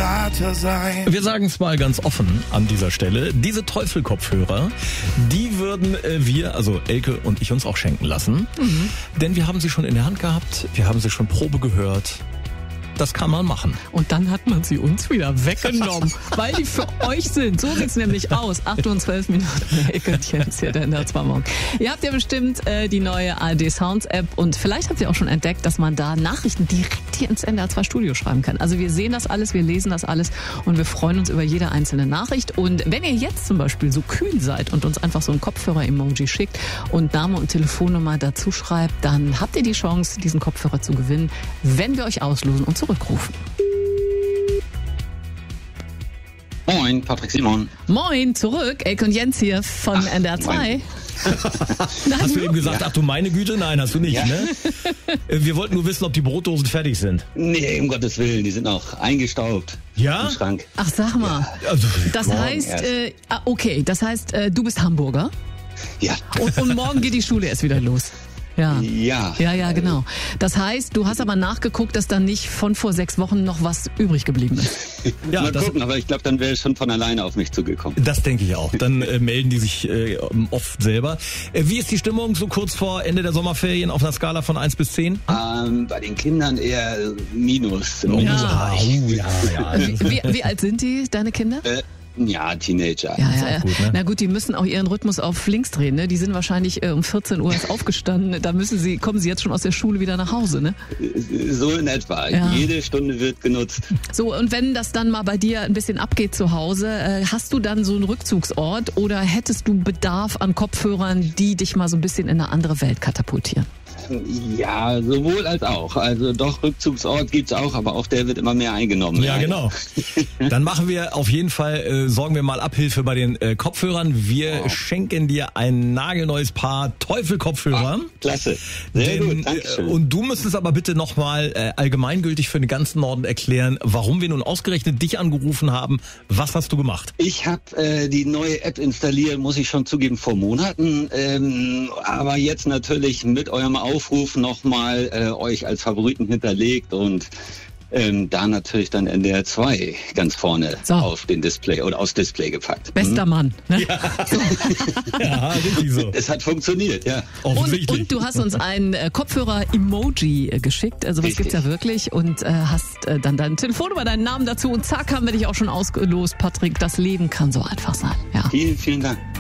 Berater sein. Wir sagen es mal ganz offen an dieser Stelle. Diese Teufel-Kopfhörer, die würden wir, also Elke und ich, uns auch schenken lassen. Denn wir haben sie schon in der Hand gehabt, wir haben sie schon Probe gehört. Das kann man machen. Und dann hat man sie uns wieder weggenommen, weil die für euch sind. So sieht's nämlich aus. 8 und 12 Minuten. Elke und Jens hier, der Nerzmorgen. Ihr habt ja bestimmt die neue ARD Sounds App und vielleicht habt ihr auch schon entdeckt, dass man da Nachrichten direkt hier ins NDR 2 Studio schreiben kann. Also wir sehen das alles, wir lesen das alles und wir freuen uns über jede einzelne Nachricht. Und wenn ihr jetzt zum Beispiel so kühl seid und uns einfach so ein Kopfhörer-Emoji schickt und Name und Telefonnummer dazu schreibt, dann habt ihr die Chance, diesen Kopfhörer zu gewinnen, wenn wir euch auslosen und zurückrufen. Moin, Patrick Simon. Moin, zurück. Elke und Jens hier von NDR 2. Hast du eben gesagt, ach du meine Güte? Nein, hast du nicht, Ja. ne? Wir wollten nur wissen, ob die Brotdosen fertig sind. Nee, um Gottes Willen, die sind auch eingestaubt Ja? im Schrank. Ach, sag mal. Also, Das morgen heißt, erst. okay, das heißt, du bist Hamburger Ja. und morgen geht die Schule erst wieder los. Ja. Ja. Ja, genau. Das heißt, du hast aber nachgeguckt, dass da nicht von vor 6 Wochen noch was übrig geblieben ist. ja, Mal gucken, aber ich glaube, dann wäre es schon von alleine auf mich zugekommen. das denke ich auch. Dann melden die sich oft selber. Wie ist die Stimmung so kurz vor Ende der Sommerferien auf einer Skala von 1 bis 10? Bei den Kindern eher Minus. Im Ja. Minusbereich. Wie alt sind die, deine Kinder? Ja, Teenager. Ja. gut, ne? Na gut, die müssen auch ihren Rhythmus auf links drehen. Ne? Die sind wahrscheinlich um 14 Uhr erst aufgestanden. Da kommen sie jetzt schon aus der Schule wieder nach Hause. Ne? So in etwa. Ja. Jede Stunde wird genutzt. So, und wenn das dann mal bei dir ein bisschen abgeht zu Hause, hast du dann so einen Rückzugsort oder hättest du Bedarf an Kopfhörern, die dich mal so ein bisschen in eine andere Welt katapultieren? Ja, sowohl als auch. Also doch, Rückzugsort gibt's auch, aber auch der wird immer mehr eingenommen. Ja, genau. Dann machen wir auf jeden Fall, sorgen wir mal Abhilfe bei den Kopfhörern. Wir schenken dir ein nagelneues Paar Teufel-Kopfhörer. Klasse. Sehr gut, Dankeschön. Und du müsstest aber bitte nochmal allgemeingültig für den ganzen Norden erklären, warum wir nun ausgerechnet dich angerufen haben. Was hast du gemacht? Ich habe die neue App installiert, muss ich schon zugeben, vor Monaten. Aber jetzt natürlich mit eurem Aufruf nochmal euch als Favoriten hinterlegt und da natürlich dann NDR 2 ganz vorne auf den Display oder aufs Display gepackt. Bester Mann. Ne? Ja, richtig so. Es hat funktioniert, ja. Offensichtlich. Und du hast uns ein Kopfhörer-Emoji geschickt, also was Richtig. gibt's ja wirklich und hast dann deine Telefonnummer, deinen Namen dazu und zack, haben wir dich auch schon ausgelost, Patrick. Das Leben kann so einfach sein. Ja. Vielen, vielen Dank.